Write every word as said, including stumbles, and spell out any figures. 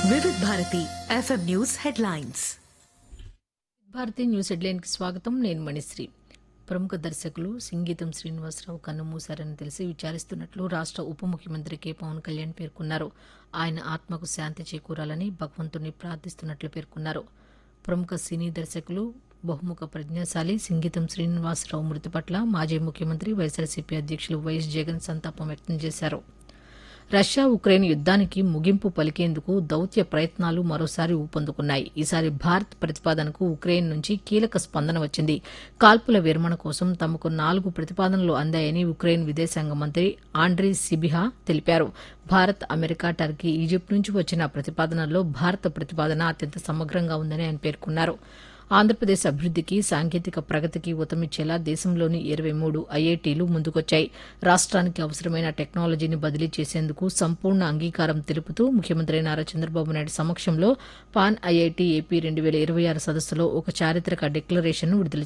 వివిధ Bharati FM news headlines. భారతీయ news హెడ్లైన్కి స్వాగతం. నేను మణిశ్రీ. ప్రముఖ దర్శకులు సింగీతం శ్రీనివాసరావు కన్నుమూశారని తెలిసి విచారిస్తున్నట్లు రాష్ట్ర ఉప ముఖ్యమంత్రి కె పవన్ కళ్యాణ్ పేర్కొన్నారు. ఆయన ఆత్మకు శాంతి చేకూరాలని భగవంతుని ప్రార్థిస్తున్నట్లు పేర్కొన్నారు. ప్రముఖ సినీ దర్శకులు బహుముఖ ప్రజ్ఞాశాలి సింగీతం శ్రీనివాసరావు మృతి పట్ల మాజీ ముఖ్యమంత్రి వైఎస్ఆర్సీపీ అధ్యక్షులు వైఎస్ జగన్ సంతాపం వ్యక్తం చేశారు. రష్యా ఉక్రెయిన్ యుద్దానికి ముగింపు పలికేందుకు దౌత్య ప్రయత్నాలు మరోసారి ఊపందుకున్నాయి. ఈసారి భారత్ ప్రతిపాదనకు ఉక్రెయిన్ నుంచి కీలక స్పందన వచ్చింది. కాల్పుల విరమణ కోసం తమకు నాలుగు ప్రతిపాదనలు అందాయని ఉక్రెయిన్ విదేశాంగ మంత్రి ఆండ్రీ సిబిహా తెలిపారు. భారత్, అమెరికా, టర్కీ, ఈజిప్ట్ నుంచి వచ్చిన ప్రతిపాదనల్లో భారత ప్రతిపాదన అత్యంత సమగ్రంగా ఉందని ఆయన పేర్కొన్నారు. ఆంధ్రప్రదేశ్ అభివృద్దికి, సాంకేతిక ప్రగతికి ఊతమిచ్చేలా దేశంలోని ఇరవై మూడు ఐఐటీలు ముందుకొచ్చాయి. రాష్ట్రానికి అవసరమైన టెక్నాలజీని బదిలీ చేసేందుకు సంపూర్ణ అంగీకారం తెలుపుతూ ముఖ్యమంత్రి నారా చంద్రబాబు నాయుడు సమక్షంలో పాన్ ఐఐటీ ఏపీ రెండు వేల ఇరవై ఆరు సదస్సులో ఒక చారిత్రక డిక్లరేషన్ను విడుదల